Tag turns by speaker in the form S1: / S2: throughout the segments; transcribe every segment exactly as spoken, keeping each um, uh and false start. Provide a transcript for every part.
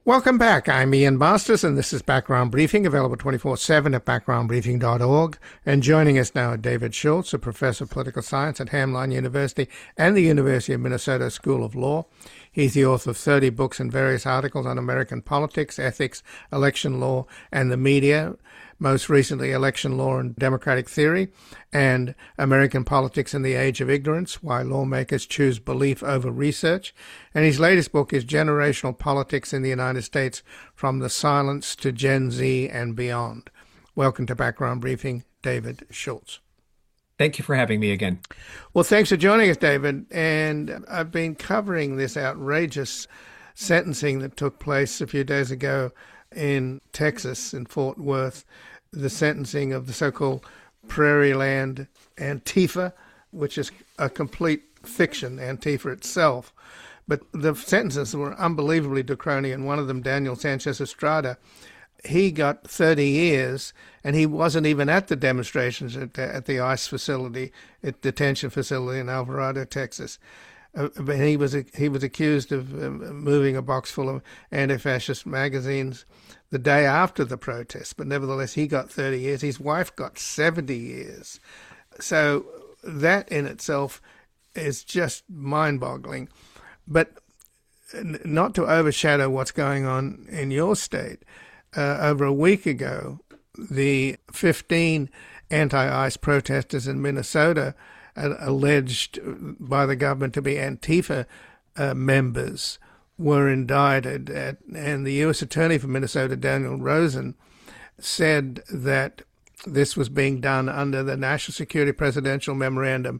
S1: Welcome back. I'm Ian Masters, and this is Background Briefing, available twenty-four seven at background briefing dot org. And joining us now, David Schultz, a professor of political science at Hamline University and the University of Minnesota School of Law. He's the author of thirty books and various articles on American politics, ethics, election law, and the media. Most recently, Election Law and Democratic Theory, and American Politics in the Age of Ignorance, Why Lawmakers Choose Belief Over Research. And his latest book is Generational Politics in the United States, From the Silence to Gen Z and Beyond. Welcome to Background Briefing, David Schultz.
S2: Thank you for having me again.
S1: Well, thanks for joining us, David. And I've been covering this outrageous sentencing that took place a few days ago in Texas, in Fort Worth, the sentencing of the so-called Prairie Land Antifa, which is a complete fiction, Antifa itself. But the sentences were unbelievably draconian. One of them, Daniel Sanchez Estrada, he got thirty years, and he wasn't even at the demonstrations at the, at the ICE facility, at detention facility in Alvarado, Texas. Uh, but he was he was accused of uh, moving a box full of anti-fascist magazines the day after the protest. But nevertheless, he got thirty years. His wife got seventy years. So that in itself is just mind-boggling. But not to overshadow what's going on in your state, uh, over a week ago, the fifteen anti-ICE protesters in Minnesota, uh, alleged by the government to be Antifa uh, members, were indicted. At, and the U S Attorney for Minnesota, Daniel Rosen, said that this was being done under the National Security Presidential Memorandum,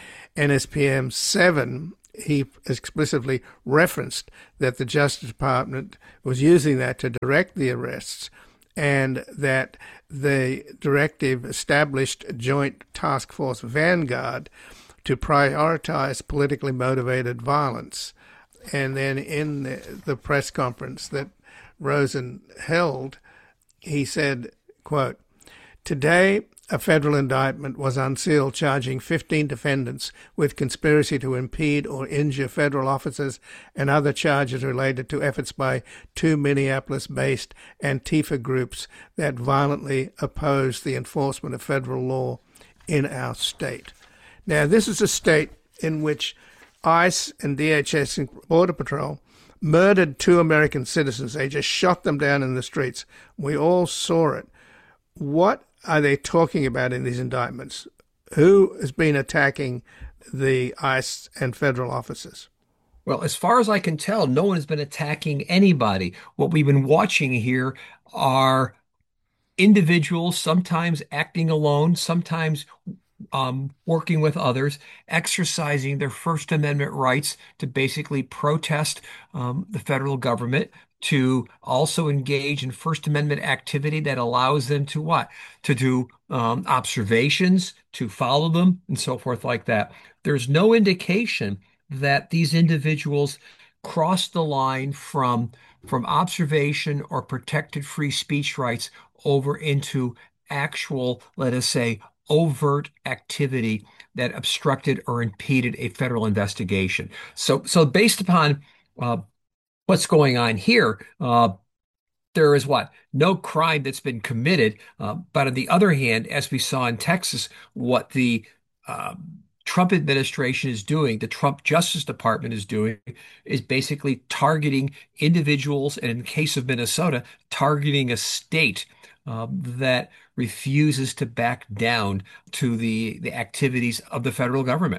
S1: N S P M seven. He explicitly referenced that the Justice Department was using that to direct the arrests, and that the directive established Joint Task Force Vanguard to prioritize politically motivated violence. And then in the, the press conference that Rosen held, he said, quote, "Today, a federal indictment was unsealed charging fifteen defendants with conspiracy to impede or injure federal officers and other charges related to efforts by two Minneapolis-based Antifa groups that violently oppose the enforcement of federal law in our state." Now, this is a state in which ICE and D H S and Border Patrol murdered two American citizens. They just shot them down in the streets. We all saw it. What are they talking about in these indictments? Who has been attacking the ICE and federal officers?
S2: Well, as far as I can tell, no one has been attacking anybody. What we've been watching here are individuals, sometimes acting alone, sometimes um, working with others, exercising their First Amendment rights to basically protest um, the federal government, to also engage in First Amendment activity that allows them to what? To do um, observations, to follow them, and so forth like that. There's no indication that these individuals crossed the line from, from observation or protected free speech rights over into actual, let us say, overt activity that obstructed or impeded a federal investigation. So, so based upon uh, what's going on here, uh, there is what? No crime that's been committed. Uh, but on the other hand, as we saw in Texas, what the uh, Trump administration is doing, the Trump Justice Department is doing, is basically targeting individuals, and in the case of Minnesota, targeting a state uh, that refuses to back down to the, the activities of the federal government.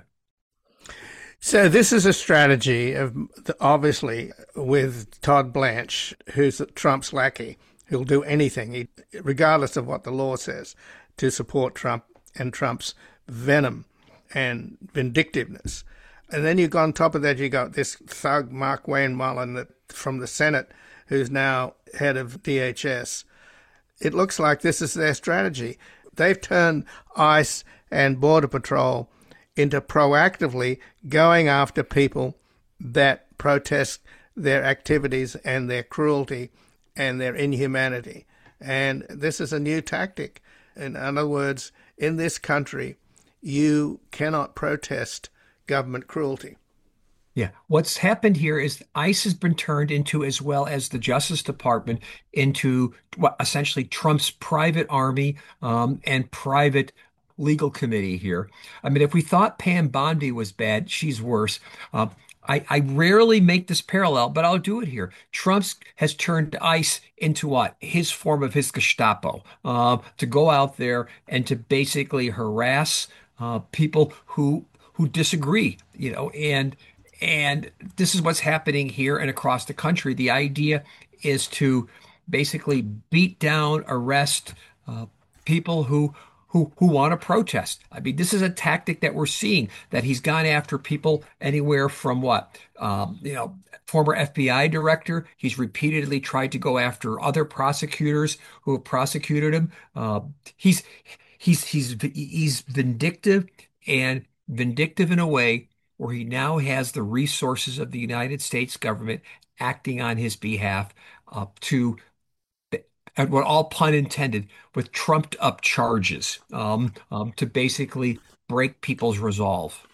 S1: So this is a strategy of, obviously, with Todd Blanche, who's Trump's lackey, who'll do anything, regardless of what the law says, to support Trump and Trump's venom and vindictiveness. And then you go on top of that, you got this thug, Mark Wayne Mullen, that, from the Senate, who's now head of D H S. It looks like this is their strategy. They've turned ICE and Border Patrol into proactively going after people that protest their activities and their cruelty and their inhumanity. And this is a new tactic. In other words, in this country, you cannot protest government cruelty.
S2: Yeah. What's happened here is ICE has been turned into, as well as the Justice Department, into what essentially Trump's private army um, and private legal committee here. I mean, if we thought Pam Bondi was bad, she's worse. Uh, I, I rarely make this parallel, but I'll do it here. Trump's has turned ICE into what? His form of his Gestapo, uh, to go out there and to basically harass uh, people who who disagree, you know, and and this is what's happening here and across the country. The idea is to basically beat down, arrest uh, people who who who want to protest. I mean, this is a tactic that we're seeing, that he's gone after people anywhere from what, um, you know, former F B I director. He's repeatedly tried to go after other prosecutors who have prosecuted him. Uh, he's he's he's he's vindictive and vindictive in a way where he now has the resources of the United States government acting on his behalf uh, to, and what all pun intended, with trumped up charges um, um, to basically break people's resolve.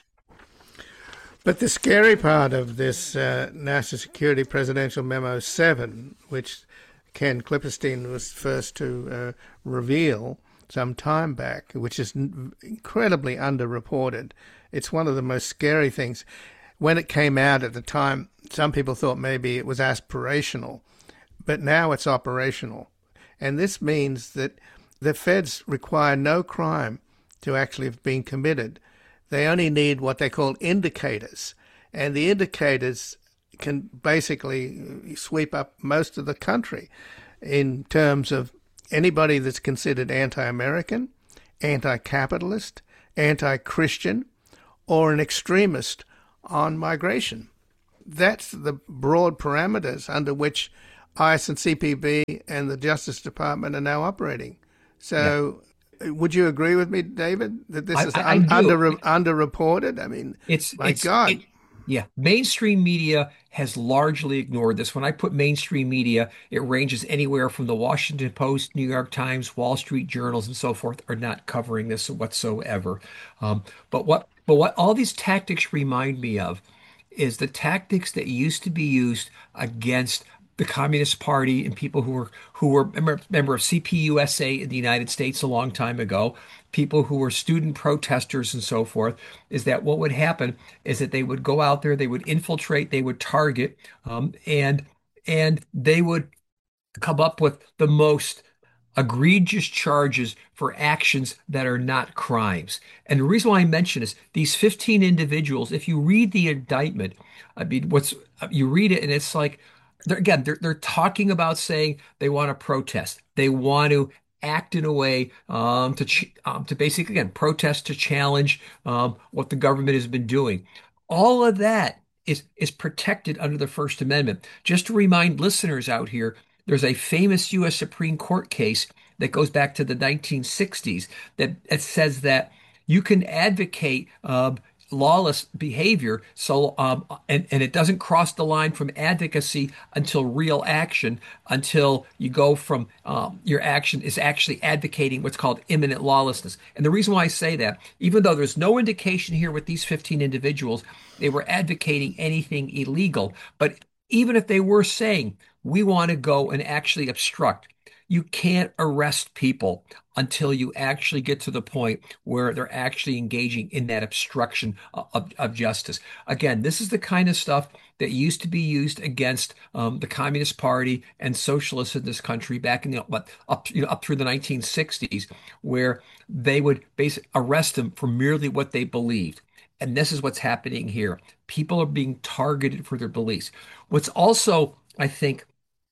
S1: But the scary part of this uh, National Security Presidential Memo seven, which Ken Klipperstein was first to uh, reveal some time back, which is n- incredibly underreported. It's one of the most scary things. When it came out at the time, some people thought maybe it was aspirational, but now it's operational. And this means that the feds require no crime to actually have been committed. They only need what they call indicators. And the indicators can basically sweep up most of the country in terms of anybody that's considered anti-American, anti-capitalist, anti-Christian, or an extremist on migration. That's the broad parameters under which ICE and C P B and the Justice Department are now operating. So yeah. Would you agree with me, David, that this
S2: I,
S1: is
S2: I, I
S1: un- under
S2: do.
S1: underreported? I mean,
S2: It's
S1: my
S2: it's
S1: God.
S2: it, yeah. Mainstream media has largely ignored this. When I put mainstream media, it ranges anywhere from the Washington Post, New York Times, Wall Street journals, and so forth are not covering this whatsoever. Um, but what but what all these tactics remind me of is the tactics that used to be used against the Communist Party and people who were who were member, member of C P U S A in the United States a long time ago, people who were student protesters and so forth. Is that what would happen is that they would go out there, they would infiltrate, they would target, um, and and they would come up with the most egregious charges for actions that are not crimes. And the reason why I mention is these fifteen individuals, if you read the indictment, I mean, what's you read it and it's like, they're, again, they're, they're talking about saying they want to protest. They want to act in a way um, to ch um, to basically, again, protest to challenge um, what the government has been doing. All of that is is protected under the First Amendment. Just to remind listeners out here, there's a famous U S Supreme Court case that goes back to the nineteen sixties that, that says that you can advocate um, lawless behavior, so um, and, and it doesn't cross the line from advocacy until real action, until you go from um, your action is actually advocating what's called imminent lawlessness. And the reason why I say that, even though there's no indication here with these fifteen individuals, they were advocating anything illegal, but even if they were saying, we want to go and actually obstruct, you can't arrest people until you actually get to the point where they're actually engaging in that obstruction of, of justice. Again, this is the kind of stuff that used to be used against um, the Communist Party and socialists in this country back in the what, up you know up through the nineteen sixties, where they would basically arrest them for merely what they believed. And this is what's happening here. People are being targeted for their beliefs. What's also, I think,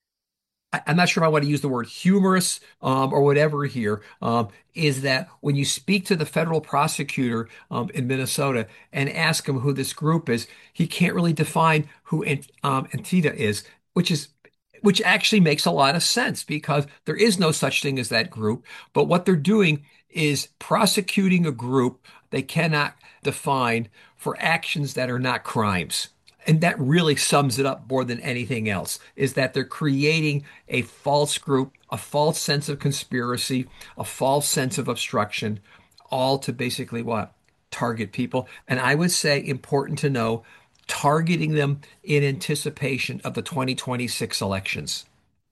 S2: I- I'm not sure if I want to use the word humorous um, or whatever here, um, is that when you speak to the federal prosecutor um, in Minnesota and ask him who this group is, he can't really define who Ant- um, Antifa is, which is which actually makes a lot of sense because there is no such thing as that group. But what they're doing is prosecuting a group they cannot define for actions that are not crimes. And that really sums it up more than anything else, is that they're creating a false group, a false sense of conspiracy, a false sense of obstruction, all to basically what? Target people. And I would say important to know, targeting them in anticipation of the twenty twenty-six elections.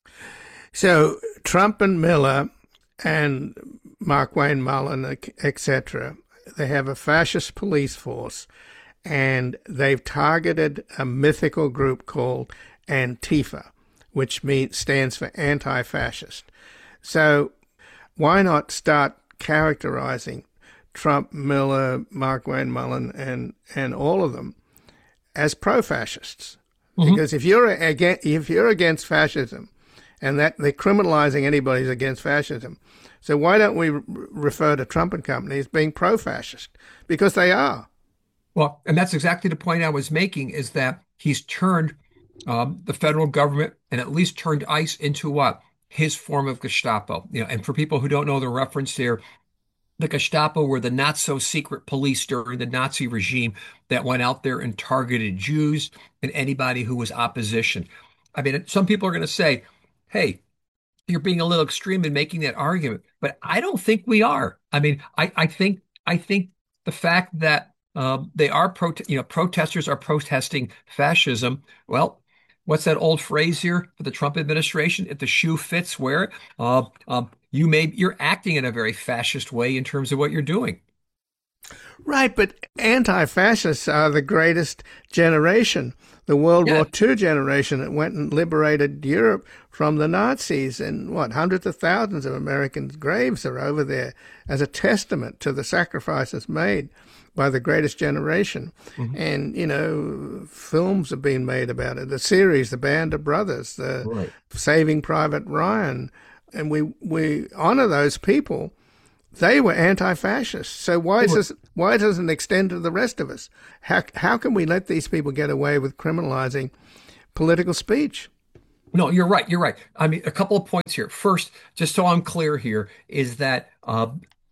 S1: So Trump and Miller and Markwayne Mullin, et cetera, they have a fascist police force, and they've targeted a mythical group called Antifa, which means stands for anti-fascist. So why not start characterizing Trump, Miller, Markwayne Mullin, and and all of them as pro-fascists? Mm-hmm. Because if you're against, if you're against fascism, and that they're criminalizing anybody who's against fascism, so why don't we re- refer to Trump and company as being pro-fascist? Because they are.
S2: Well, and that's exactly the point I was making, is that he's turned um, the federal government, and at least turned ICE into what? His form of Gestapo. You know, and for people who don't know the reference here, the Gestapo were the not so secret police during the Nazi regime that went out there and targeted Jews and anybody who was opposition. I mean, some people are going to say, hey, you're being a little extreme in making that argument, but I don't think we are. I mean, I, I think I think the fact that um, they are pro, you know, protesters are protesting fascism. Well, what's that old phrase here for the Trump administration? If the shoe fits, wear it. Uh, um, you may you're acting in a very fascist way in terms of what you're doing.
S1: Right, but anti-fascists are the greatest generation, the World yeah. War Two generation that went and liberated Europe from the Nazis. And what, hundreds of thousands of Americans' graves are over there as a testament to the sacrifices made by the greatest generation. Mm-hmm. And, you know, films have been made about it. The series, The Band of Brothers, the right. Saving Private Ryan. And we, we honor those people. They were anti-fascists. So why is this, why doesn't it extend to the rest of us? How how can we let these people get away with criminalizing political speech?
S2: No, you're right. You're right. I mean, a couple of points here. First, just so I'm clear here, is that uh,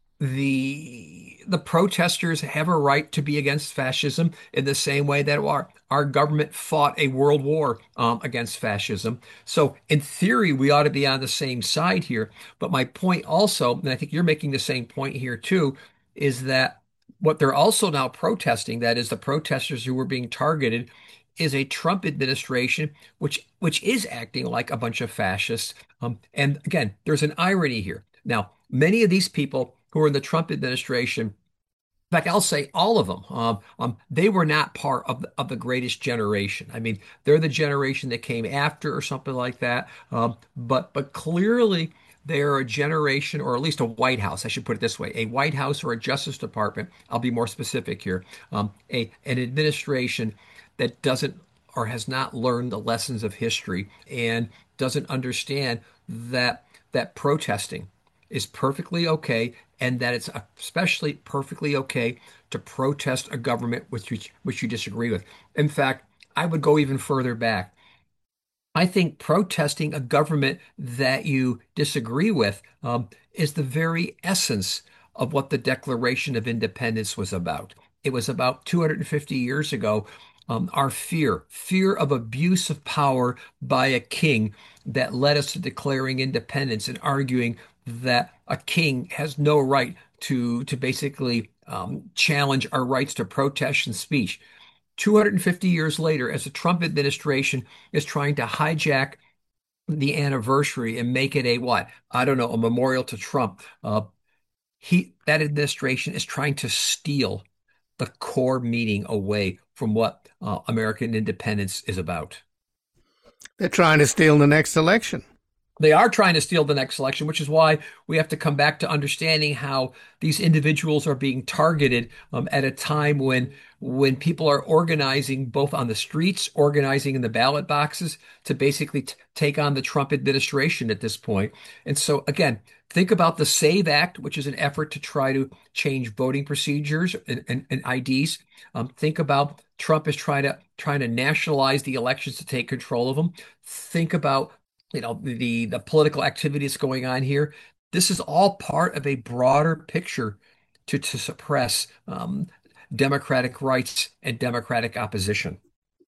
S2: the the protesters have a right to be against fascism in the same way that our our government fought a world war um, against fascism. So in theory, we ought to be on the same side here. But my point also, and I think you're making the same point here too, is that what they're also now protesting, that is the protesters who were being targeted, is a Trump administration which which is acting like a bunch of fascists. Um, and again, there's an irony here. Now, many of these people who are in the Trump administration, in fact, I'll say all of them, um, um, they were not part of the, of the greatest generation. I mean, they're the generation that came after or something like that. Um, but but clearly, they're a generation, or at least a White House, I should put it this way, a White House or a Justice Department, I'll be more specific here, um, a an administration that doesn't or has not learned the lessons of history and doesn't understand that that protesting is perfectly okay, and that it's especially perfectly okay to protest a government which you, which you disagree with. In fact, I would go even further back. I think protesting a government that you disagree with um, is the very essence of what the Declaration of Independence was about. It was about two hundred fifty years ago. Um, our fear, fear of abuse of power by a king that led us to declaring independence and arguing that a king has no right to to basically um, challenge our rights to protest and speech. two hundred fifty years later, as the Trump administration is trying to hijack the anniversary and make it a what? I don't know, a memorial to Trump. Uh, he that administration is trying to steal the core meaning away from what uh, American independence is about.
S1: They're trying to steal the next election.
S2: They are trying to steal the next election, which is why we have to come back to understanding how these individuals are being targeted um, at a time when when people are organizing both on the streets, organizing in the ballot boxes to basically t- take on the Trump administration at this point. And so, again, think about the SAVE Act, which is an effort to try to change voting procedures and, and, and I Ds. Um, think about Trump is trying to trying to nationalize the elections to take control of them. Think about you know, the, the political activities going on here. This is all part of a broader picture to, to suppress um, democratic rights and democratic opposition.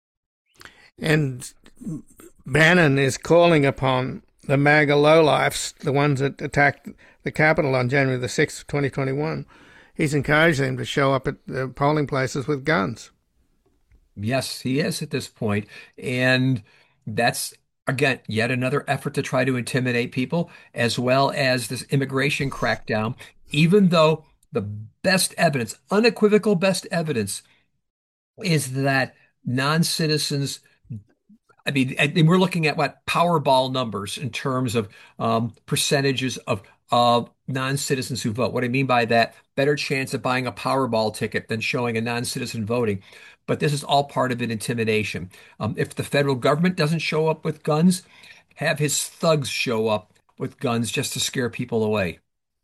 S1: And Bannon is calling upon the MAGA lowlifes, the ones that attacked the Capitol on January the sixth, twenty twenty-one. He's encouraged them to show up at the polling places with guns.
S2: Yes, he is at this point. And that's, again, yet another effort to try to intimidate people, as well as this immigration crackdown, even though the best evidence, unequivocal best evidence, is that non-citizens, I mean, and we're looking at what Powerball numbers in terms of um, percentages of of non-citizens who vote. What I mean by that, better chance of buying a Powerball ticket than showing a non-citizen voting. But this is all part of an intimidation. Um, if the federal government doesn't show up with guns, have his thugs show up with guns just to scare people away.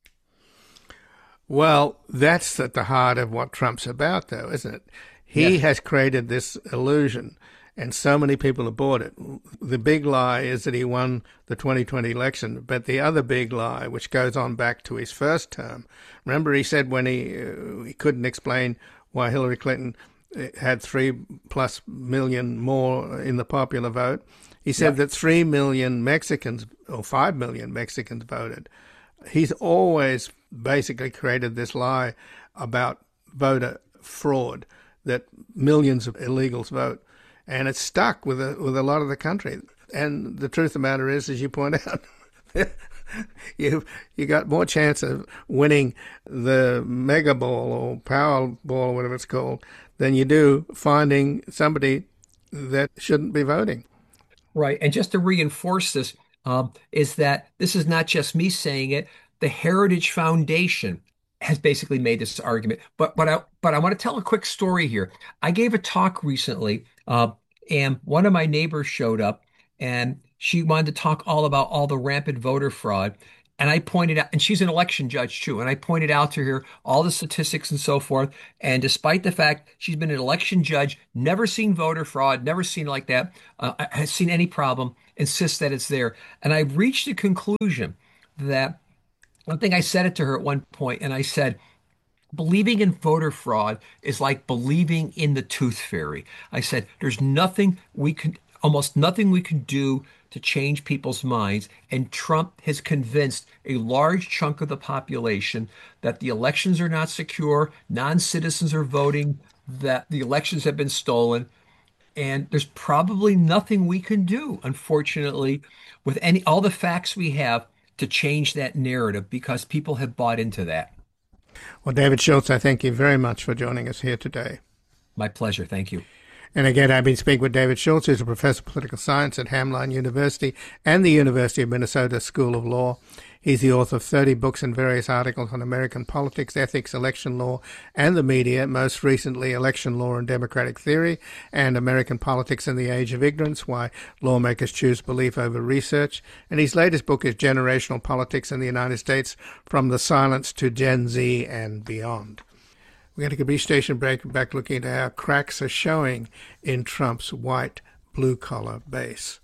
S1: Well, that's at the heart of what Trump's about, though, isn't it? He
S2: Yes.
S1: has created this illusion, and so many people have bought it. The big lie is that he won the twenty twenty election, but the other big lie, which goes on back to his first term, remember he said when he uh, he couldn't explain why Hillary Clinton uh, had three plus million more in the popular vote. He said
S2: Yep.
S1: that three million Mexicans or five million Mexicans voted. He's always basically created this lie about voter fraud, that millions of illegals vote, and it's stuck with a, with a lot of the country. And the truth of the matter is, as you point out, you you got more chance of winning the Mega Ball or Powerball or whatever it's called than you do finding somebody that shouldn't be voting.
S2: Right. And just to reinforce this, um, is that this is not just me saying it. The Heritage Foundation has basically made this argument. But but I but I want to tell a quick story here. I gave a talk recently, uh, and one of my neighbors showed up, and she wanted to talk all about all the rampant voter fraud. And I pointed out, and she's an election judge too, and I pointed out to her all the statistics and so forth. And despite the fact she's been an election judge, never seen voter fraud, never seen like that, uh, has seen any problem, insists that it's there. And I reached the conclusion that one thing I said it to her at one point, and I said, believing in voter fraud is like believing in the tooth fairy. I said, there's nothing we can, almost nothing we can do to change people's minds. And Trump has convinced a large chunk of the population that the elections are not secure, non-citizens are voting, that the elections have been stolen. And there's probably nothing we can do, unfortunately, with any all the facts we have to change that narrative because people have bought into that.
S1: Well, David Schultz, I thank you very much for joining us here today.
S2: My pleasure. Thank you.
S1: And again, I've been speaking with David Schultz, who's a professor of political science at Hamline University and the University of Minnesota School of Law. He's the author of thirty books and various articles on American politics, ethics, election law, and the media, most recently Election Law and Democratic Theory, and American Politics in the Age of Ignorance, Why Lawmakers Choose Belief Over Research. And his latest book is Generational Politics in the United States, From the Silence to Gen Z and Beyond. We're going to take a brief station break, back looking at how cracks are showing in Trump's white blue-collar base.